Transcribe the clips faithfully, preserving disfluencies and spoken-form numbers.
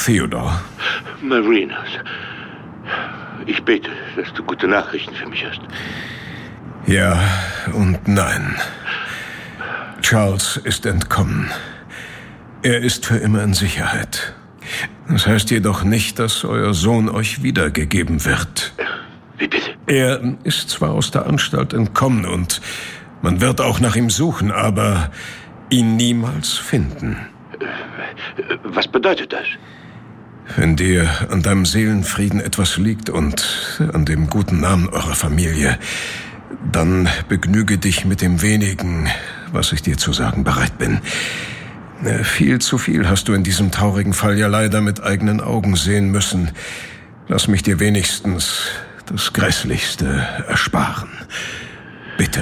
Theodore. Marinus, ich bete, dass du gute Nachrichten für mich hast. Ja und nein. Charles ist entkommen. Er ist für immer in Sicherheit. Das heißt jedoch nicht, dass euer Sohn euch wiedergegeben wird. Wie bitte? Er ist zwar aus der Anstalt entkommen und man wird auch nach ihm suchen, aber ihn niemals finden. Was bedeutet das? Wenn dir an deinem Seelenfrieden etwas liegt und an dem guten Namen eurer Familie, dann begnüge dich mit dem wenigen, was ich dir zu sagen bereit bin. Viel zu viel hast du in diesem traurigen Fall ja leider mit eigenen Augen sehen müssen. Lass mich dir wenigstens das Grässlichste ersparen. Bitte.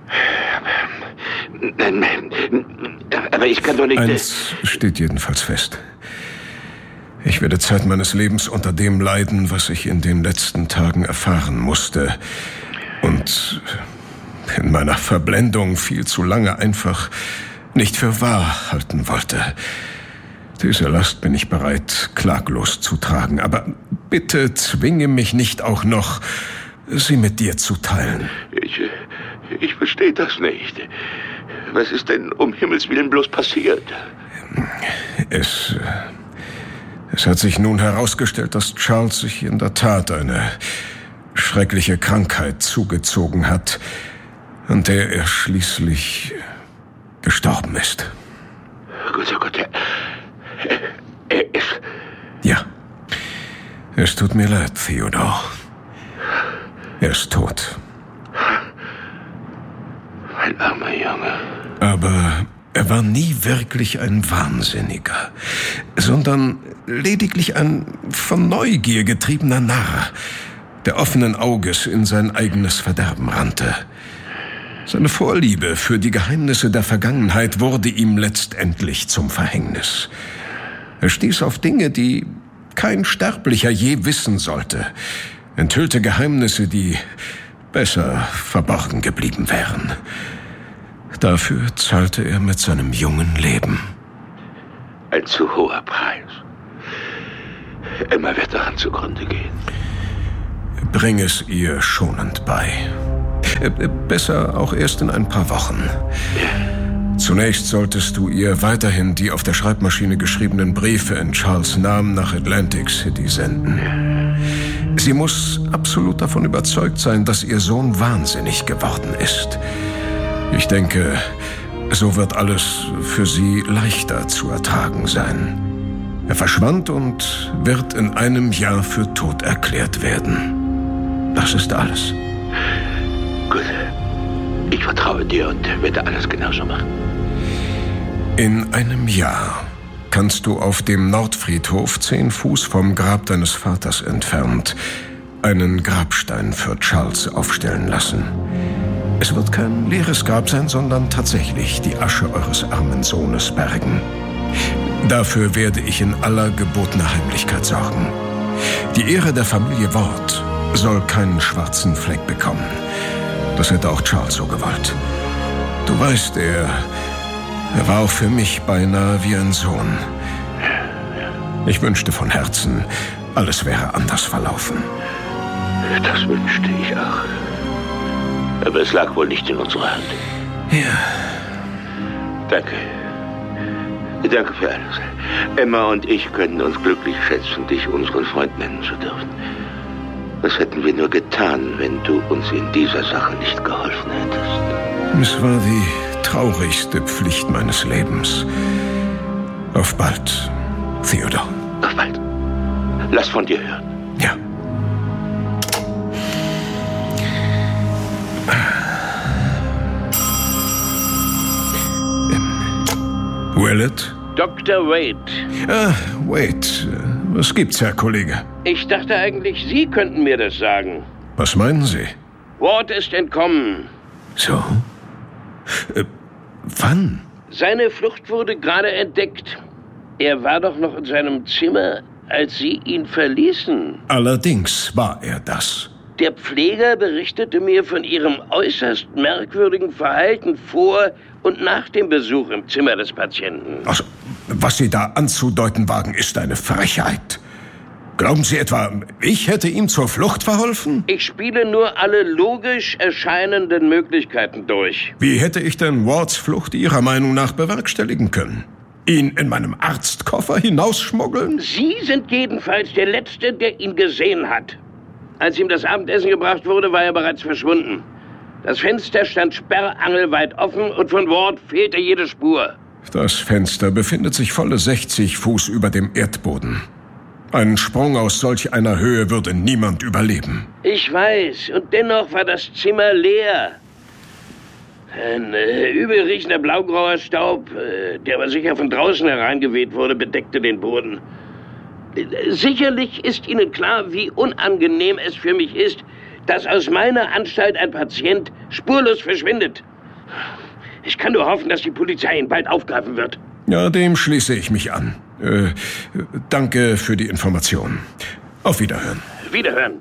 Nein, aber ich kann doch nicht... Eins steht jedenfalls fest. Ich werde Zeit meines Lebens unter dem leiden, was ich in den letzten Tagen erfahren musste. Und in meiner Verblendung viel zu lange einfach nicht für wahr halten wollte. Diese Last bin ich bereit, klaglos zu tragen. Aber bitte zwinge mich nicht auch noch, sie mit dir zu teilen. Ich, ich verstehe das nicht. Was ist denn um Himmels Willen bloß passiert? Es, es hat sich nun herausgestellt, dass Charles sich in der Tat eine schreckliche Krankheit zugezogen hat, an der er schließlich gestorben ist. Gott, oh Gott, er, er ist... Ja, es tut mir leid, Theodore. Er ist tot. Mein armer Junge. Aber er war nie wirklich ein Wahnsinniger, sondern lediglich ein von Neugier getriebener Narr, der offenen Auges in sein eigenes Verderben rannte. Seine Vorliebe für die Geheimnisse der Vergangenheit wurde ihm letztendlich zum Verhängnis. Er stieß auf Dinge, die kein Sterblicher je wissen sollte, enthüllte Geheimnisse, die besser verborgen geblieben wären. Dafür zahlte er mit seinem jungen Leben. Ein zu hoher Preis. Emma wird daran zugrunde gehen. Bring es ihr schonend bei. Besser auch erst in ein paar Wochen. Zunächst solltest du ihr weiterhin die auf der Schreibmaschine geschriebenen Briefe in Charles' Namen nach Atlantic City senden. Sie muss absolut davon überzeugt sein, dass ihr Sohn wahnsinnig geworden ist. Ich denke, so wird alles für sie leichter zu ertragen sein. Er verschwand und wird in einem Jahr für tot erklärt werden. Das ist alles. Gut. Ich vertraue dir und werde alles genauso machen. In einem Jahr kannst du auf dem Nordfriedhof zehn Fuß vom Grab deines Vaters entfernt einen Grabstein für Charles aufstellen lassen. Es wird kein leeres Grab sein, sondern tatsächlich die Asche eures armen Sohnes bergen. Dafür werde ich in aller gebotener Heimlichkeit sorgen. Die Ehre der Familie Ward soll keinen schwarzen Fleck bekommen. Das hätte auch Charles so gewollt. Du weißt, er, er war auch für mich beinahe wie ein Sohn. Ich wünschte von Herzen, alles wäre anders verlaufen. Das wünschte ich auch. Aber es lag wohl nicht in unserer Hand. Ja. Danke. Danke für alles. Emma und ich können uns glücklich schätzen, dich unseren Freund nennen zu dürfen. Was hätten wir nur getan, wenn du uns in dieser Sache nicht geholfen hättest? Es war die traurigste Pflicht meines Lebens. Auf bald, Theodore. Auf bald. Lass von dir hören. Ja. Willett? Doktor Wade. Ah, Wade. Was gibt's, Herr Kollege? Ich dachte eigentlich, Sie könnten mir das sagen. Was meinen Sie? Ward ist entkommen. So? Äh, wann? Seine Flucht wurde gerade entdeckt. Er war doch noch in seinem Zimmer, als Sie ihn verließen. Allerdings war er das. Der Pfleger berichtete mir von Ihrem äußerst merkwürdigen Verhalten vor und nach dem Besuch im Zimmer des Patienten. Also, Was Sie da anzudeuten wagen, ist eine Frechheit. Glauben Sie etwa, ich hätte ihm zur Flucht verholfen? Ich spiele nur alle logisch erscheinenden Möglichkeiten durch. Wie hätte ich denn Wards Flucht Ihrer Meinung nach bewerkstelligen können? Ihn in meinem Arztkoffer hinausschmuggeln? Sie sind jedenfalls der Letzte, der ihn gesehen hat. Als ihm das Abendessen gebracht wurde, war er bereits verschwunden. Das Fenster stand sperrangelweit offen und von Ward fehlte jede Spur. Das Fenster befindet sich volle sechzig Fuß über dem Erdboden. Einen Sprung aus solch einer Höhe würde niemand überleben. Ich weiß, und dennoch war das Zimmer leer. Ein äh, übelriechender blaugrauer Staub, äh, der aber sicher von draußen hereingeweht wurde, bedeckte den Boden. Äh, sicherlich ist Ihnen klar, wie unangenehm es für mich ist, dass aus meiner Anstalt ein Patient spurlos verschwindet. Ich kann nur hoffen, dass die Polizei ihn bald aufgreifen wird. Ja, dem schließe ich mich an. Äh, danke für die Information. Auf Wiederhören. Wiederhören.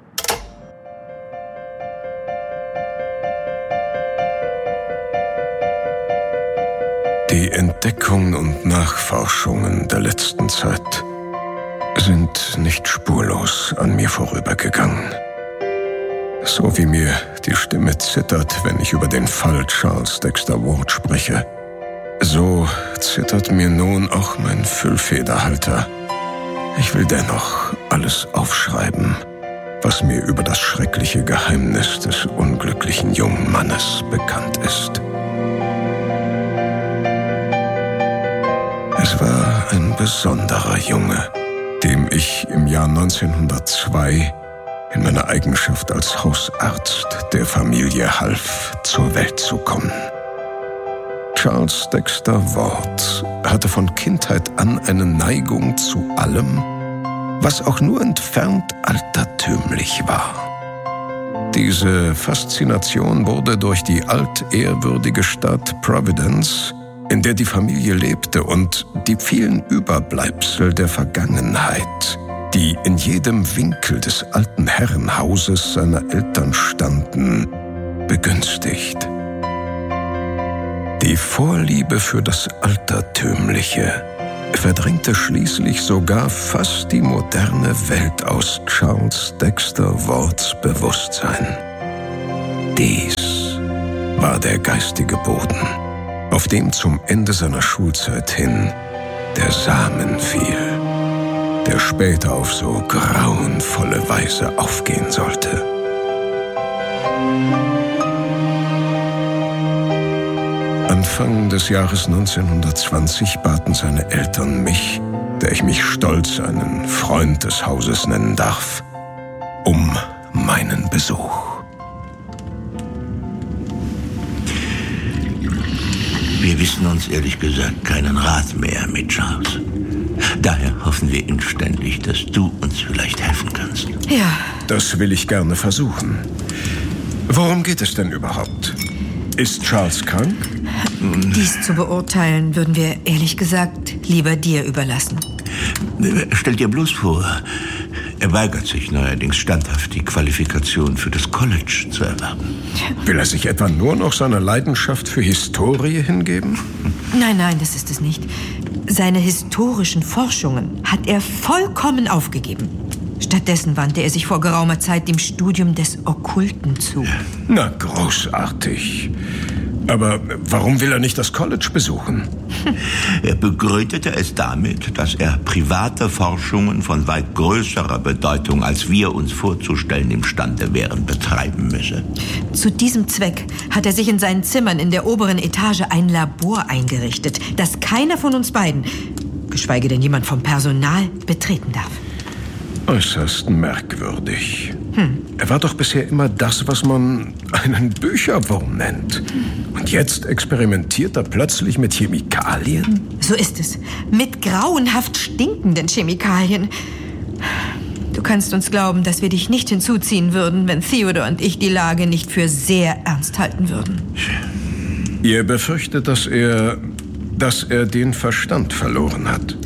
Die Entdeckungen und Nachforschungen der letzten Zeit sind nicht spurlos an mir vorübergegangen. So wie mir die Stimme zittert, wenn ich über den Fall Charles Dexter Ward spreche, so zittert mir nun auch mein Füllfederhalter. Ich will dennoch alles aufschreiben, was mir über das schreckliche Geheimnis des unglücklichen jungen Mannes bekannt ist. Es war ein besonderer Junge, dem ich im Jahr neunzehnhundertzwei in meiner Eigenschaft als Hausarzt der Familie half, zur Welt zu kommen. Charles Dexter Ward hatte von Kindheit an eine Neigung zu allem, was auch nur entfernt altertümlich war. Diese Faszination wurde durch die altehrwürdige Stadt Providence, in der die Familie lebte, und die vielen Überbleibsel der Vergangenheit, die in jedem Winkel des alten Herrenhauses seiner Eltern standen, begünstigt. Die Vorliebe für das Altertümliche verdrängte schließlich sogar fast die moderne Welt aus Charles Dexter Wards Bewusstsein. Dies war der geistige Boden, auf dem zum Ende seiner Schulzeit hin der Samen fiel, der später auf so grauenvolle Weise aufgehen sollte. Anfang des Jahres neunzehnhundertzwanzig baten seine Eltern mich, der ich mich stolz einen Freund des Hauses nennen darf, um meinen Besuch. Wir wissen uns ehrlich gesagt keinen Rat mehr mit Charles. Daher hoffen wir inständig, dass du uns vielleicht helfen kannst. Ja. Das will ich gerne versuchen. Worum geht es denn überhaupt? Ist Charles krank? Dies zu beurteilen, würden wir ehrlich gesagt lieber dir überlassen. Stell dir bloß vor, er weigert sich neuerdings standhaft, die Qualifikation für das College zu erwerben. Will er sich etwa nur noch seiner Leidenschaft für Historie hingeben? Nein, nein, das ist es nicht. Seine historischen Forschungen hat er vollkommen aufgegeben. Stattdessen wandte er sich vor geraumer Zeit dem Studium des Okkulten zu. Na, großartig. Aber warum will er nicht das College besuchen? Er begründete es damit, dass er private Forschungen von weit größerer Bedeutung, als wir uns vorzustellen imstande wären, betreiben müsse. Zu diesem Zweck hat er sich in seinen Zimmern in der oberen Etage ein Labor eingerichtet, das keiner von uns beiden, geschweige denn jemand vom Personal, betreten darf. Äußerst merkwürdig. Hm. Er war doch bisher immer das, was man einen Bücherwurm nennt. Und jetzt experimentiert er plötzlich mit Chemikalien? So ist es. Mit grauenhaft stinkenden Chemikalien. Du kannst uns glauben, dass wir dich nicht hinzuziehen würden, wenn Theodore und ich die Lage nicht für sehr ernst halten würden. Ihr befürchtet, dass er, dass er den Verstand verloren hat?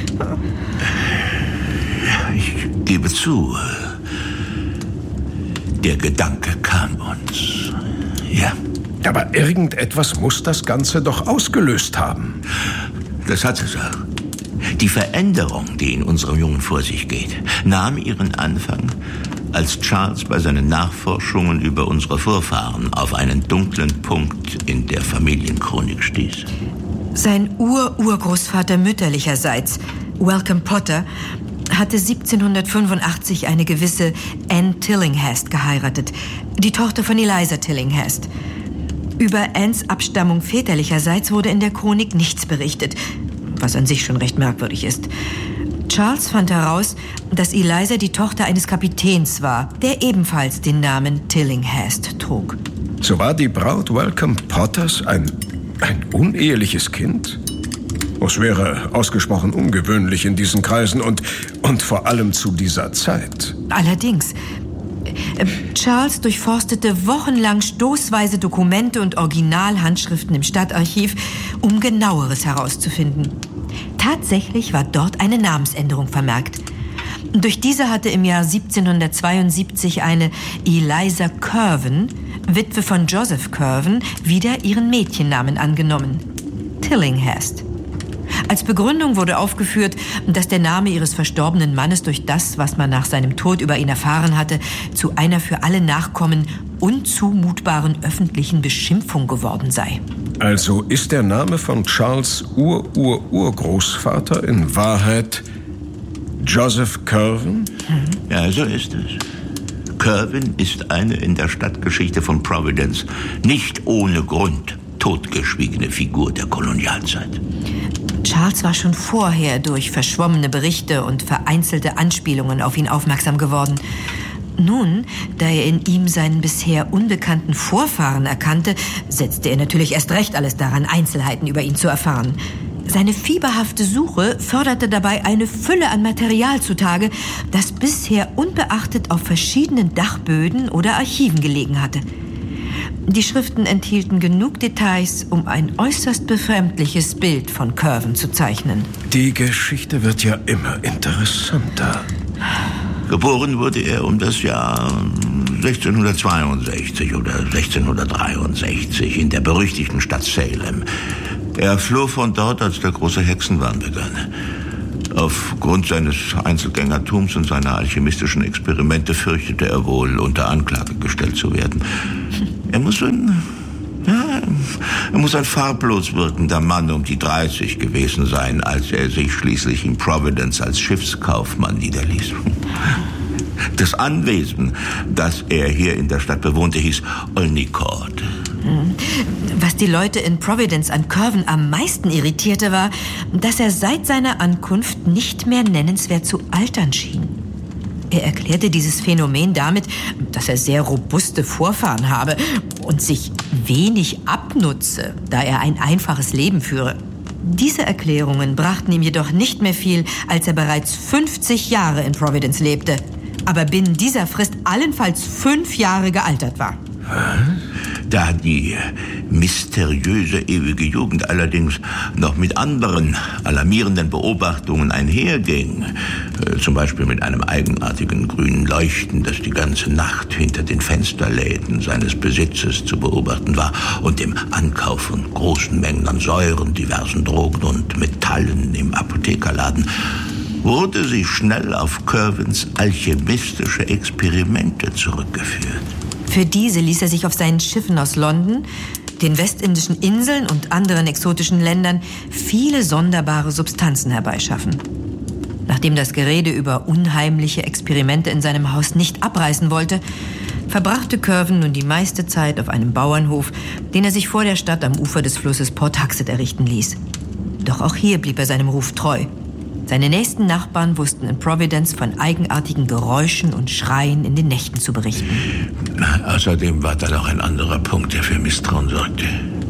Ich gebe zu, der Gedanke kam uns. Ja. Aber irgendetwas muss das Ganze doch ausgelöst haben. Das hat es auch. Die Veränderung, die in unserem Jungen vor sich geht, nahm ihren Anfang, als Charles bei seinen Nachforschungen über unsere Vorfahren auf einen dunklen Punkt in der Familienchronik stieß. Sein Ur-Urgroßvater mütterlicherseits, Welcome Potter, hatte siebzehnhundertfünfundachtzig eine gewisse Anne Tillinghast geheiratet, die Tochter von Eliza Tillinghast. Über Annes Abstammung väterlicherseits wurde in der Chronik nichts berichtet, was an sich schon recht merkwürdig ist. Charles fand heraus, dass Eliza die Tochter eines Kapitäns war, der ebenfalls den Namen Tillinghast trug. So war die Braut Welcome Potters ein, ein uneheliches Kind? Es wäre ausgesprochen ungewöhnlich in diesen Kreisen und, und vor allem zu dieser Zeit. Allerdings. Charles durchforstete wochenlang stoßweise Dokumente und Originalhandschriften im Stadtarchiv, um Genaueres herauszufinden. Tatsächlich war dort eine Namensänderung vermerkt. Durch diese hatte im Jahr siebzehnhundertzweiundsiebzig eine Eliza Curwen, Witwe von Joseph Curwen, wieder ihren Mädchennamen angenommen: Tillinghast. Als Begründung wurde aufgeführt, dass der Name ihres verstorbenen Mannes durch das, was man nach seinem Tod über ihn erfahren hatte, zu einer für alle Nachkommen unzumutbaren öffentlichen Beschimpfung geworden sei. Also ist der Name von Charles Ur-Ur-Urgroßvater in Wahrheit Joseph Curwen? Hm. Ja, so ist es. Curwen ist eine in der Stadtgeschichte von Providence nicht ohne Grund totgeschwiegene Figur der Kolonialzeit. Charles war schon vorher durch verschwommene Berichte und vereinzelte Anspielungen auf ihn aufmerksam geworden. Nun, da er in ihm seinen bisher unbekannten Vorfahren erkannte, setzte er natürlich erst recht alles daran, Einzelheiten über ihn zu erfahren. Seine fieberhafte Suche förderte dabei eine Fülle an Material zutage, das bisher unbeachtet auf verschiedenen Dachböden oder Archiven gelegen hatte. Die Schriften enthielten genug Details, um ein äußerst befremdliches Bild von Curwen zu zeichnen. Die Geschichte wird ja immer interessanter. Geboren wurde er um das Jahr sechzehnhundertzweiundsechzig oder sechzehnhundertdreiundsechzig in der berüchtigten Stadt Salem. Er floh von dort, als der große Hexenwahn begann. Aufgrund seines Einzelgängertums und seiner alchemistischen Experimente fürchtete er wohl, unter Anklage gestellt zu werden. Er muss ein, ja, er muss ein farblos wirkender Mann um die dreißig gewesen sein, als er sich schließlich in Providence als Schiffskaufmann niederließ. Das Anwesen, das er hier in der Stadt bewohnte, hieß Olney Court. Was die Leute in Providence an Curwen am meisten irritierte, war, dass er seit seiner Ankunft nicht mehr nennenswert zu altern schien. Er erklärte dieses Phänomen damit, dass er sehr robuste Vorfahren habe und sich wenig abnutze, da er ein einfaches Leben führe. Diese Erklärungen brachten ihm jedoch nicht mehr viel, als er bereits fünfzig Jahre in Providence lebte, aber binnen dieser Frist allenfalls fünf Jahre gealtert war. Da die mysteriöse ewige Jugend allerdings noch mit anderen alarmierenden Beobachtungen einherging, äh, zum Beispiel mit einem eigenartigen grünen Leuchten, das die ganze Nacht hinter den Fensterläden seines Besitzes zu beobachten war, und dem Ankauf von großen Mengen an Säuren, diversen Drogen und Metallen im Apothekerladen, wurde sie schnell auf Curwens alchemistische Experimente zurückgeführt. Für diese ließ er sich auf seinen Schiffen aus London, den westindischen Inseln und anderen exotischen Ländern viele sonderbare Substanzen herbeischaffen. Nachdem das Gerede über unheimliche Experimente in seinem Haus nicht abreißen wollte, verbrachte Curwen nun die meiste Zeit auf einem Bauernhof, den er sich vor der Stadt am Ufer des Flusses Port Huckett errichten ließ. Doch auch hier blieb er seinem Ruf treu. Seine nächsten Nachbarn wussten in Providence von eigenartigen Geräuschen und Schreien in den Nächten zu berichten. Außerdem war da noch ein anderer Punkt, der für Misstrauen sorgte.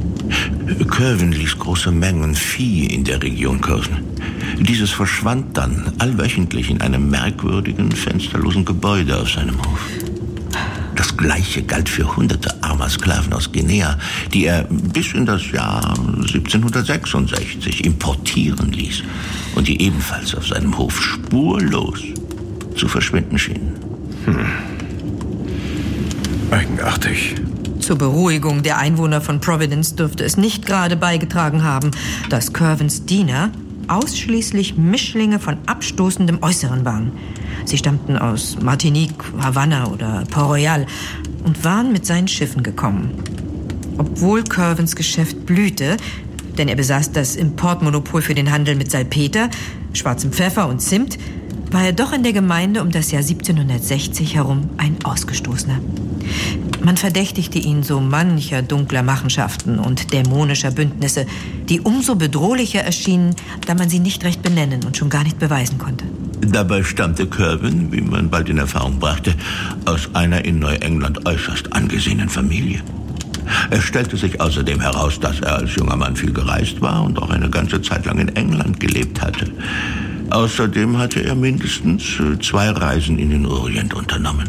Curwen ließ große Mengen Vieh in der Region kaufen. Dieses verschwand dann allwöchentlich in einem merkwürdigen, fensterlosen Gebäude auf seinem Hof. Das Gleiche galt für hunderte armer Sklaven aus Guinea, die er bis in das Jahr siebzehnhundertsechsundsechzig importieren ließ und die ebenfalls auf seinem Hof spurlos zu verschwinden schienen. Hm. Eigenartig. Zur Beruhigung der Einwohner von Providence dürfte es nicht gerade beigetragen haben, dass Curvens Diener ausschließlich Mischlinge von abstoßendem Äußeren waren. Sie stammten aus Martinique, Havanna oder Port Royal und waren mit seinen Schiffen gekommen. Obwohl Curvens Geschäft blühte, denn er besaß das Importmonopol für den Handel mit Salpeter, schwarzem Pfeffer und Zimt, war er doch in der Gemeinde um das Jahr siebzehnhundertsechzig herum ein Ausgestoßener. Man verdächtigte ihn so mancher dunkler Machenschaften und dämonischer Bündnisse, die umso bedrohlicher erschienen, da man sie nicht recht benennen und schon gar nicht beweisen konnte. Dabei stammte Curwen, wie man bald in Erfahrung brachte, aus einer in Neuengland äußerst angesehenen Familie. Es stellte sich außerdem heraus, dass er als junger Mann viel gereist war und auch eine ganze Zeit lang in England gelebt hatte. Außerdem hatte er mindestens zwei Reisen in den Orient unternommen.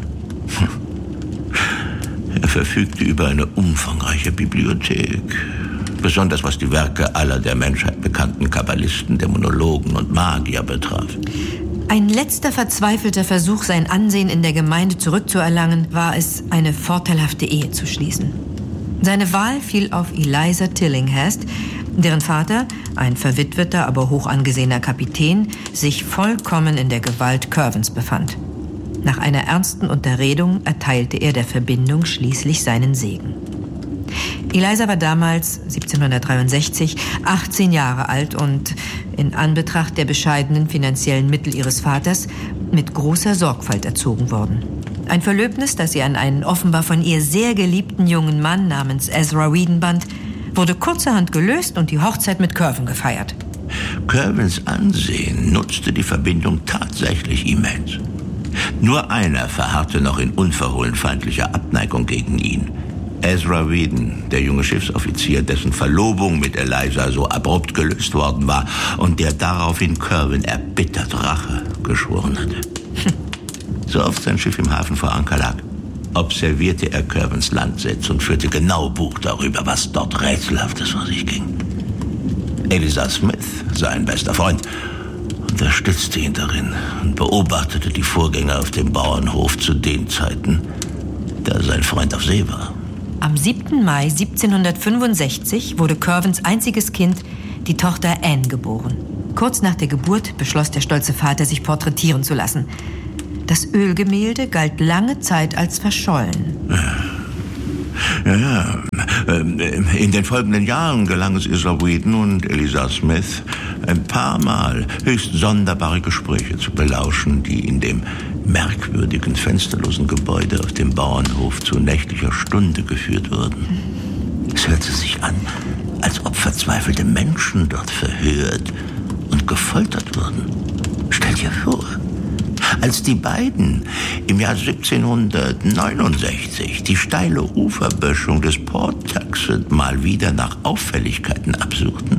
Er verfügte über eine umfangreiche Bibliothek, besonders was die Werke aller der Menschheit bekannten Kabbalisten, Dämonologen und Magier betraf. Ein letzter verzweifelter Versuch, sein Ansehen in der Gemeinde zurückzuerlangen, war es, eine vorteilhafte Ehe zu schließen. Seine Wahl fiel auf Eliza Tillinghast, deren Vater, ein verwitweter, aber hoch angesehener Kapitän, sich vollkommen in der Gewalt Curvens befand. Nach einer ernsten Unterredung erteilte er der Verbindung schließlich seinen Segen. Eliza war damals, siebzehnhundertdreiundsechzig, achtzehn Jahre alt und in Anbetracht der bescheidenen finanziellen Mittel ihres Vaters mit großer Sorgfalt erzogen worden. Ein Verlöbnis, das sie an einen offenbar von ihr sehr geliebten jungen Mann namens Ezra Whedon band, wurde kurzerhand gelöst und die Hochzeit mit Curwen gefeiert. Curvens Ansehen nutzte die Verbindung tatsächlich immens. Nur einer verharrte noch in unverhohlen feindlicher Abneigung gegen ihn. Ezra Whedon, der junge Schiffsoffizier, dessen Verlobung mit Eliza so abrupt gelöst worden war und der daraufhin Curwen erbittert Rache geschworen hatte. So oft sein Schiff im Hafen vor Anker lag, observierte er Curvens Landsitz und führte genau Buch darüber, was dort Rätselhaftes vor sich ging. Eliza Smith, sein bester Freund, unterstützte ihn darin und beobachtete die Vorgänge auf dem Bauernhof zu den Zeiten, da sein Freund auf See war. Am siebten Mai siebzehnhundertfünfundsechzig wurde Curvens einziges Kind, die Tochter Anne, geboren. Kurz nach der Geburt beschloss der stolze Vater, sich porträtieren zu lassen. Das Ölgemälde galt lange Zeit als verschollen. Ja, ja. In den folgenden Jahren gelang es Ezra Whedon und Eliza Smith, ein paar Mal höchst sonderbare Gespräche zu belauschen, die in dem merkwürdigen, fensterlosen Gebäude auf dem Bauernhof zu nächtlicher Stunde geführt wurden. Es hörte sich an, als ob verzweifelte Menschen dort verhört und gefoltert wurden. Stell dir vor, als die beiden im Jahr siebzehnhundertneunundsechzig die steile Uferböschung des Port Tuxet mal wieder nach Auffälligkeiten absuchten,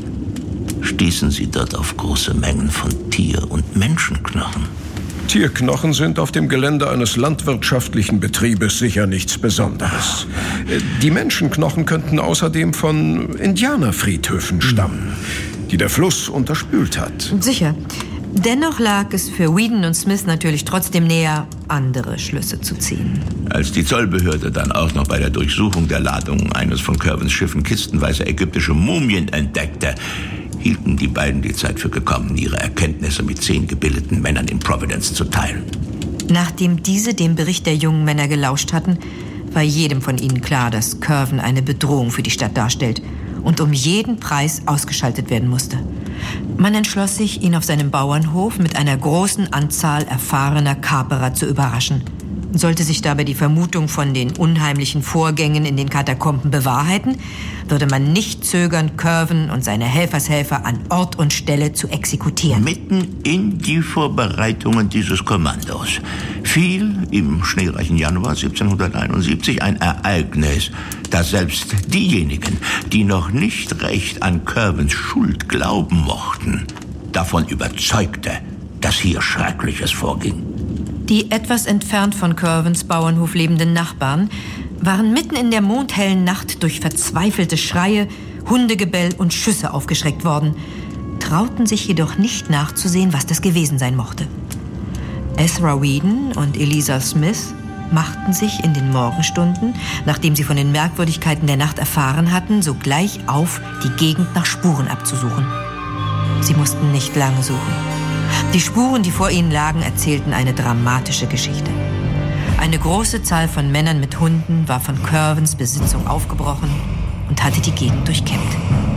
stießen sie dort auf große Mengen von Tier- und Menschenknochen. Tierknochen sind auf dem Gelände eines landwirtschaftlichen Betriebes sicher nichts Besonderes. Die Menschenknochen könnten außerdem von Indianerfriedhöfen stammen, die der Fluss unterspült hat. Sicher. Dennoch lag es für Whedon und Smith natürlich trotzdem näher, andere Schlüsse zu ziehen. Als die Zollbehörde dann auch noch bei der Durchsuchung der Ladung eines von Curvens Schiffen kistenweise ägyptische Mumien entdeckte, hielten die beiden die Zeit für gekommen, ihre Erkenntnisse mit zehn gebildeten Männern in Providence zu teilen. Nachdem diese dem Bericht der jungen Männer gelauscht hatten, war jedem von ihnen klar, dass Curwen eine Bedrohung für die Stadt darstellt und um jeden Preis ausgeschaltet werden musste. Man entschloss sich, ihn auf seinem Bauernhof mit einer großen Anzahl erfahrener Kaperer zu überraschen. Sollte sich dabei die Vermutung von den unheimlichen Vorgängen in den Katakomben bewahrheiten, würde man nicht zögern, Curwen und seine Helfershelfer an Ort und Stelle zu exekutieren. Mitten in die Vorbereitungen dieses Kommandos fiel im schneereichen Januar siebzehnhunderteinundsiebzig ein Ereignis, das selbst diejenigen, die noch nicht recht an Curvens Schuld glauben mochten, davon überzeugte, dass hier Schreckliches vorging. Die etwas entfernt von Curvens Bauernhof lebenden Nachbarn waren mitten in der mondhellen Nacht durch verzweifelte Schreie, Hundegebell und Schüsse aufgeschreckt worden, trauten sich jedoch nicht nachzusehen, was das gewesen sein mochte. Ezra Whedon und Eliza Smith machten sich in den Morgenstunden, nachdem sie von den Merkwürdigkeiten der Nacht erfahren hatten, sogleich auf, die Gegend nach Spuren abzusuchen. Sie mussten nicht lange suchen. Die Spuren, die vor ihnen lagen, erzählten eine dramatische Geschichte. Eine große Zahl von Männern mit Hunden war von Curvens Besitzung aufgebrochen und hatte die Gegend durchkämmt.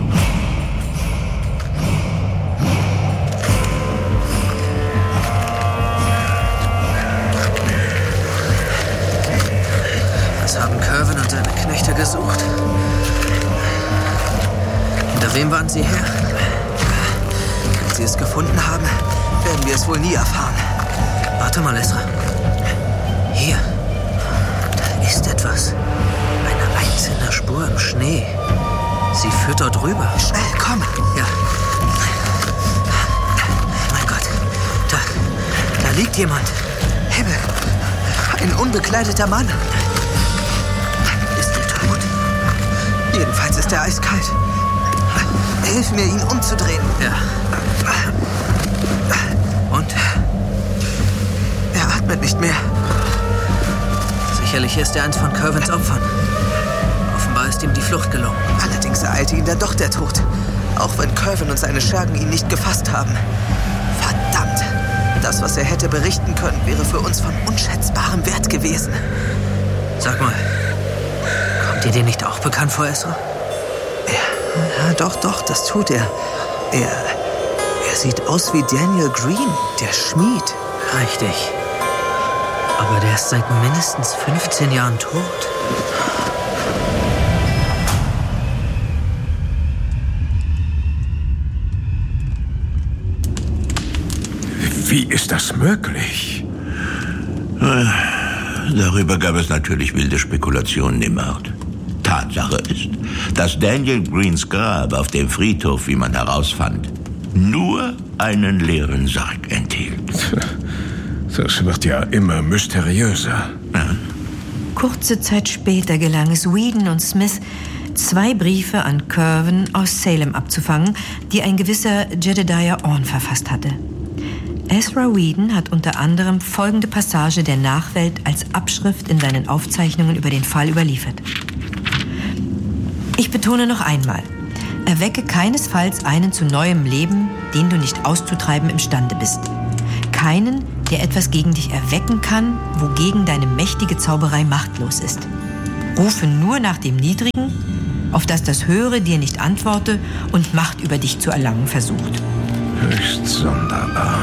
Was haben Curven und seine Knechte gesucht? Hinter wem waren sie her? Wenn sie es gefunden haben, werden wir es wohl nie erfahren. Warte mal, Ezra. Hier. Da ist etwas. Eine einzelne Spur im Schnee. Sie führt dort rüber. Schnell, komm. Ja. Mein Gott. Da. Da liegt jemand. Himmel. Ein unbekleideter Mann. Ist er tot? Jedenfalls ist er eiskalt. Hilf mir, ihn umzudrehen. Ja. Und? Er atmet nicht mehr. Sicherlich ist er eins von Curvens Opfern. Offenbar ist ihm die Flucht gelungen. Allerdings ereilte ihn dann doch der Tod. Auch wenn Curven und seine Schergen ihn nicht gefasst haben. Verdammt! Das, was er hätte berichten können, wäre für uns von unschätzbarem Wert gewesen. Sag mal, kommt dir dir nicht auch bekannt vor, Ezra? Ja, ja, doch, doch, das tut er. Er... Er sieht aus wie Daniel Green, der Schmied. Richtig. Aber der ist seit mindestens fünfzehn Jahren tot. Wie ist das möglich? Darüber gab es natürlich wilde Spekulationen im Ort. Tatsache ist, dass Daniel Greens Grab auf dem Friedhof, wie man herausfand, nur einen leeren Sarg enthielt. Das wird ja immer mysteriöser. Ja. Kurze Zeit später gelang es Whedon und Smith, zwei Briefe an Curven aus Salem abzufangen, die ein gewisser Jedediah Orn verfasst hatte. Ezra Whedon hat unter anderem folgende Passage der Nachwelt als Abschrift in seinen Aufzeichnungen über den Fall überliefert. Ich betone noch einmal: Erwecke keinesfalls einen zu neuem Leben, den du nicht auszutreiben imstande bist. Keinen, der etwas gegen dich erwecken kann, wogegen deine mächtige Zauberei machtlos ist. Rufe nur nach dem Niedrigen, auf das das Höhere dir nicht antworte und Macht über dich zu erlangen versucht. Höchst sonderbar.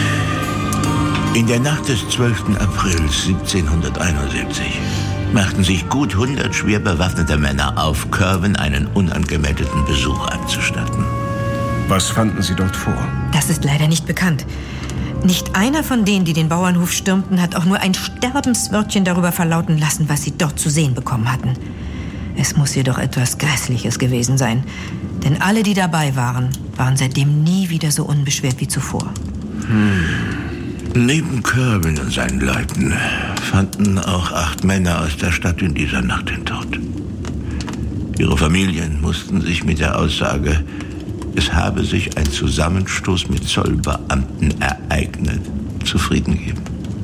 In der Nacht des zwölften April siebzehnhunderteinundsiebzig machten sich gut hundert schwer bewaffnete Männer auf, Curven einen unangemeldeten Besuch abzustatten. Was fanden Sie dort vor? Das ist leider nicht bekannt. Nicht einer von denen, die den Bauernhof stürmten, hat auch nur ein Sterbenswörtchen darüber verlauten lassen, was sie dort zu sehen bekommen hatten. Es muss jedoch etwas Grässliches gewesen sein. Denn alle, die dabei waren, waren seitdem nie wieder so unbeschwert wie zuvor. Hm. Neben Curven und seinen Leuten fanden auch acht Männer aus der Stadt in dieser Nacht den Tod. Ihre Familien mussten sich mit der Aussage, es habe sich ein Zusammenstoß mit Zollbeamten ereignet, zufrieden geben.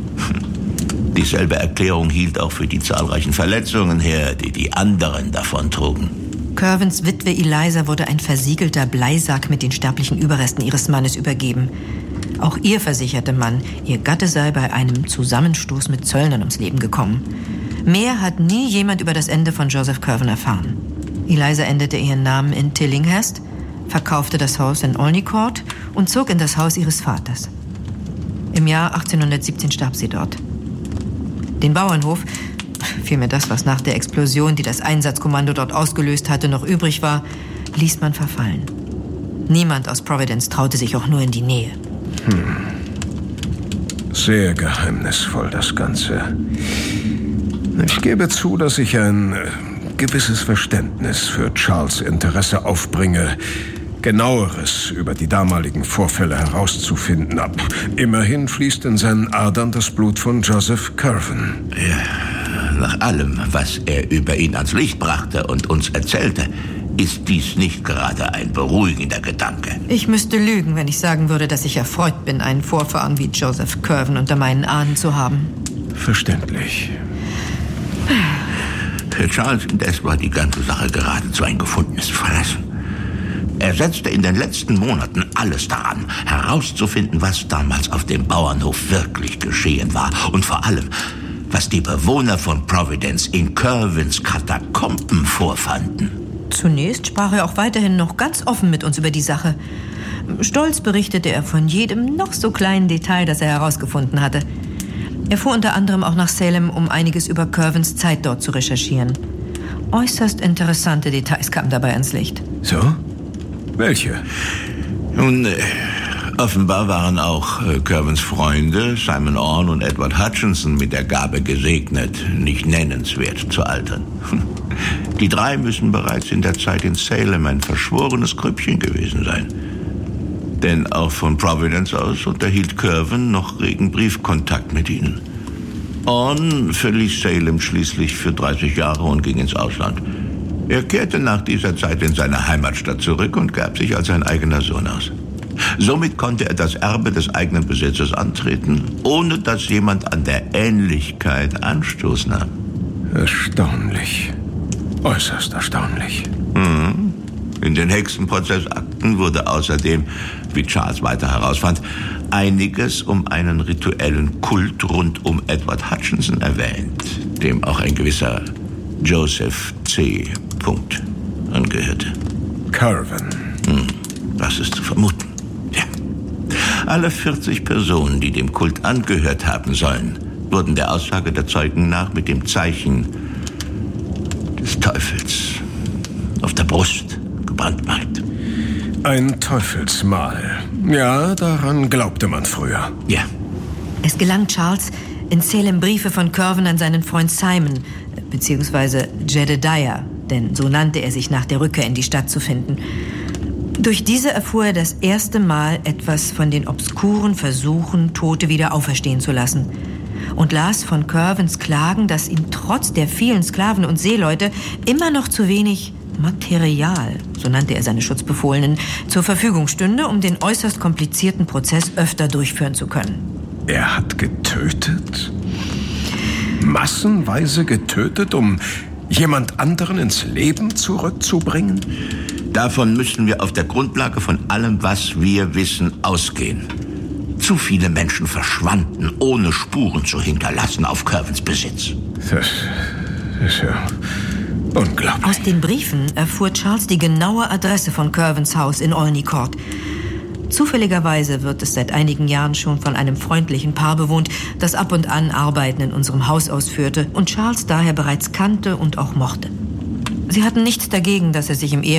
Dieselbe Erklärung hielt auch für die zahlreichen Verletzungen her, die die anderen davontrugen. Curvens Witwe Eliza wurde ein versiegelter Bleisack mit den sterblichen Überresten ihres Mannes übergeben. Auch ihr versicherte man, ihr Gatte sei bei einem Zusammenstoß mit Zöllnern ums Leben gekommen. Mehr hat nie jemand über das Ende von Joseph Curven erfahren. Eliza änderte ihren Namen in Tillinghast, verkaufte das Haus in Olney Court und zog in das Haus ihres Vaters. Im Jahr achtzehnhundertsiebzehn starb sie dort. Den Bauernhof, vielmehr das, was nach der Explosion, die das Einsatzkommando dort ausgelöst hatte, noch übrig war, ließ man verfallen. Niemand aus Providence traute sich auch nur in die Nähe. Hm. Sehr geheimnisvoll, das Ganze. Ich gebe zu, dass ich ein äh, gewisses Verständnis für Charles' Interesse aufbringe, Genaueres über die damaligen Vorfälle herauszufinden. Ab. Immerhin fließt in seinen Adern das Blut von Joseph Curven. Ja, nach allem, was er über ihn ans Licht brachte und uns erzählte, ist dies nicht gerade ein beruhigender Gedanke. Ich müsste lügen, wenn ich sagen würde, dass ich erfreut bin, einen Vorfahren wie Joseph Curven unter meinen Ahnen zu haben. Verständlich. Für Charles indes war die ganze Sache geradezu ein gefundenes Fressen. Er setzte in den letzten Monaten alles daran, herauszufinden, was damals auf dem Bauernhof wirklich geschehen war. Und vor allem, was die Bewohner von Providence in Kervins Katakomben vorfanden. Zunächst sprach er auch weiterhin noch ganz offen mit uns über die Sache. Stolz berichtete er von jedem noch so kleinen Detail, das er herausgefunden hatte. Er fuhr unter anderem auch nach Salem, um einiges über Kervins Zeit dort zu recherchieren. Äußerst interessante Details kamen dabei ans Licht. So? Welche? Nun, äh, offenbar waren auch äh, Kervins Freunde, Simon Orne und Edward Hutchinson, mit der Gabe gesegnet, nicht nennenswert zu altern. Die drei müssen bereits in der Zeit in Salem ein verschworenes Grüppchen gewesen sein. Denn auch von Providence aus unterhielt Kervin noch regen Briefkontakt mit ihnen. Orne verließ Salem schließlich für dreißig Jahre und ging ins Ausland. Er kehrte nach dieser Zeit in seine Heimatstadt zurück und gab sich als sein eigener Sohn aus. Somit konnte er das Erbe des eigenen Besitzes antreten, ohne dass jemand an der Ähnlichkeit Anstoß nahm. Erstaunlich. Äußerst erstaunlich. Mhm. In den Hexenprozessakten wurde außerdem, wie Charles weiter herausfand, einiges um einen rituellen Kult rund um Edward Hutchinson erwähnt, dem auch ein gewisser Joseph C. Punkt angehörte. Kervin. Hm, das ist zu vermuten. Ja. Alle vierzig Personen, die dem Kult angehört haben sollen, wurden der Aussage der Zeugen nach mit dem Zeichen des Teufels auf der Brust gebrandmarkt. Ein Teufelsmal. Ja, daran glaubte man früher. Ja. Es gelang Charles, in Salem Briefe von Kervin an seinen Freund Simon, beziehungsweise Jedediah, denn so nannte er sich nach der Rückkehr in die Stadt, zu finden. Durch diese erfuhr er das erste Mal etwas von den obskuren Versuchen, Tote wieder auferstehen zu lassen. Und las von Kervins Klagen, dass ihm trotz der vielen Sklaven und Seeleute immer noch zu wenig Material, so nannte er seine Schutzbefohlenen, zur Verfügung stünde, um den äußerst komplizierten Prozess öfter durchführen zu können. Er hat getötet? Massenweise getötet, um jemand anderen ins Leben zurückzubringen? Davon müssen wir auf der Grundlage von allem, was wir wissen, ausgehen. Zu viele Menschen verschwanden, ohne Spuren zu hinterlassen auf Kervins Besitz. Das ist ja unglaublich. Aus den Briefen erfuhr Charles die genaue Adresse von Kervins Haus in Olney Court. Zufälligerweise wird es seit einigen Jahren schon von einem freundlichen Paar bewohnt, das ab und an Arbeiten in unserem Haus ausführte und Charles daher bereits kannte und auch mochte. Sie hatten nichts dagegen, dass er sich im Ehe